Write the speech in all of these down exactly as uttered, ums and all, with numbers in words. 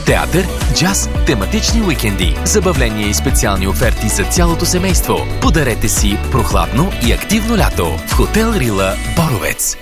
театър, джаз, тематични уикенди, забавления и специални оферти за цялото семейство. Подарете си прохладно и активно лято в Хотел Рила Боровец.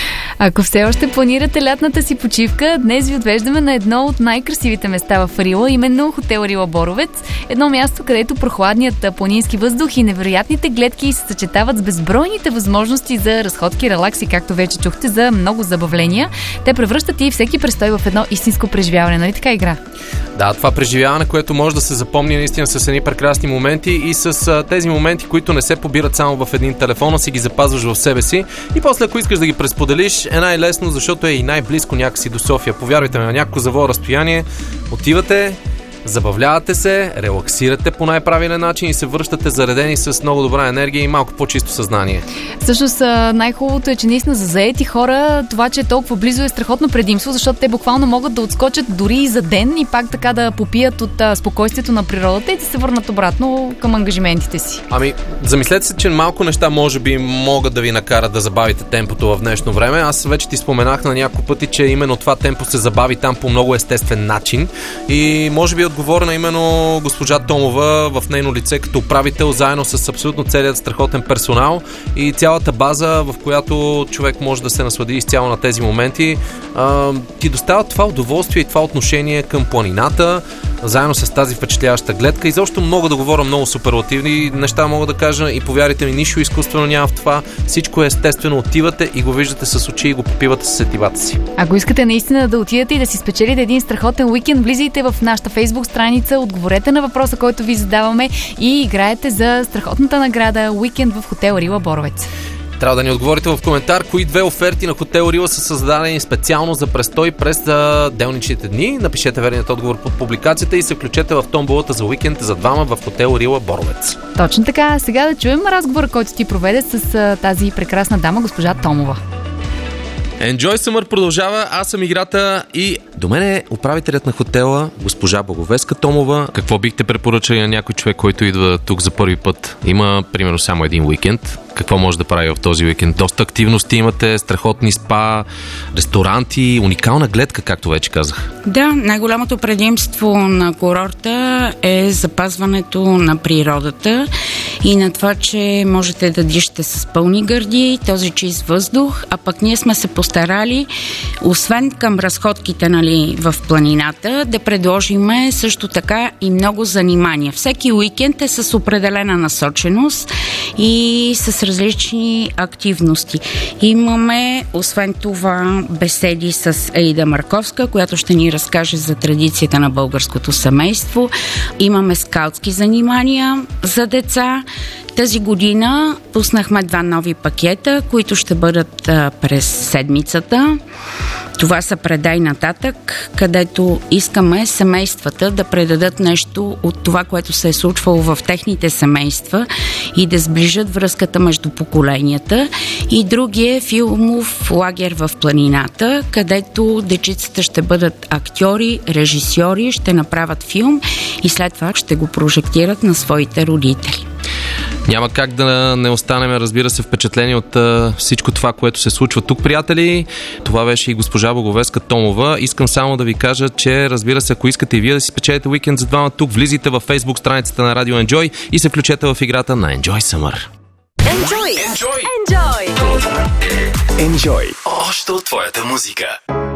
Ако все още планирате лятната си почивка, днес ви отвеждаме на едно от най-красивите места в Рила, именно Хотел Рила Боровец. Едно място, където прохладният планински въздух и невероятните гледки се съчетават с безбройните възможности за разходки, релакси, както вече чухте, за много забавления. Те превръщат и всеки престой в едно истинско преживяване, нали така, Игра? Да, това преживяване, което може да се запомни наистина с едни прекрасни моменти и с а, тези моменти, които не се побират само в един телефон, а си ги запазваш в себе си. И после, ако искаш да ги пресподелиш, е най-лесно, защото е и най-близко някакси до София. Повярвайте ме, на някакво завое разстояние отивате, забавлявате се, релаксирате по най-правилен начин и се връщате заредени с много добра енергия и малко по-чисто съзнание. Всъщност най-хубавото е, че наистина за заети хора това, че е толкова близо, е страхотно предимство, защото те буквално могат да отскочат дори и за ден и пак така да попият от а, спокойствието на природата и да се върнат обратно към ангажиментите си. Ами, замислете се, че малко неща може би могат да ви накарат да забавите темпото в днешно време. Аз вече ти споменах на няколко пъти, че именно това темпо се забави там по много естествен начин и може би отговорена именно госпожа Томова в нейно лице като управител, заедно с абсолютно целият страхотен персонал и цялата база, в която човек може да се наслади изцяло на тези моменти. А, ти доставя това удоволствие и това отношение към планината, заедно с тази впечатляваща гледка. И защо мога да говоря много суперлативни неща, мога да кажа и повярите ми, нищо изкуствено няма в това. Всичко е естествено. Отивате и го виждате с очи и го попивате с сетивата си. Ако искате наистина да отидете и да си спечелите един страхотен уикенд, влизайте в нашата Фейсбук страница, отговорете на въпроса, който ви задаваме и играете за страхотната награда уикенд в Хотел Рила Боровец. Трябва да ни отговорите в коментар кои две оферти на Хотел Рила са създадени специално за престой през делничните дни. Напишете верният отговор под публикацията и се включете в томболата за уикенд за двама в Хотел Рила Боровец. Точно така. Сега да чуем разговора, който ти проведе с тази прекрасна дама, госпожа Томова. Enjoy Summer продължава, аз съм Играта и до мен е управителят на хотела, госпожа Благовеска Томова. Какво бихте препоръчали на някой човек, който идва тук за първи път? Има, примерно, само един уикенд. Какво може да прави в този уикенд? Доста активности имате, страхотни спа, ресторанти, уникална гледка, както вече казах. Да, най-голямото предимство на курорта е запазването на природата и на това, че можете да дишате с пълни гърди, този чист въздух, а пък ние сме се постарали, освен към разходките, нали, в планината, да предложиме също така и много занимания. Всеки уикенд е с определена насоченост и с различни активности. Имаме, освен това, беседи с Аида Марковска, която ще ни разкаже за традицията на българското семейство. Имаме скаутски занимания за деца. Тази година пуснахме два нови пакета, които ще бъдат а, през седмицата. Това са Предай нататък, където искаме семействата да предадат нещо от това, което се е случвало в техните семейства и да сближат връзката между поколенията. И другия е филмов лагер в планината, където дечицата ще бъдат актьори, режисьори, ще направят филм и след това ще го прожектират на своите родители. Няма как да не останем, разбира се, впечатлени от а, всичко това, което се случва тук, приятели. Това беше и госпожа Благовеска Томова. Искам само да ви кажа, че, разбира се, ако искате и вие да си спечелите уикенд за двама тук, влизайте във Facebook страницата на Радио Enjoy и се включете в играта на Enjoy Summer. Enjoy! Enjoy! Enjoy! Enjoy! Още от твоята музика.